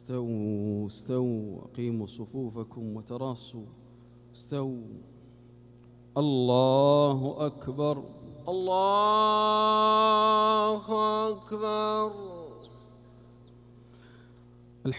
استووا استووا أقيموا صفوفكم وتراصوا استووا. الله أكبر الله أكبر.